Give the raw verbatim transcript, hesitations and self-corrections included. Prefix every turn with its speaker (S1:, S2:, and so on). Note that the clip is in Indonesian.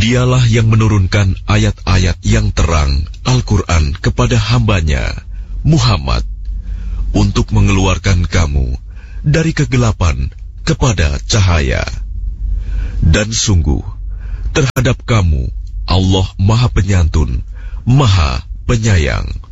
S1: Dialah yang menurunkan ayat-ayat yang terang Al-Quran kepada hambanya, Muhammad, untuk mengeluarkan kamu dari kegelapan kepada cahaya. Dan sungguh, terhadap kamu, Allah Maha Penyantun, Maha Penyayang.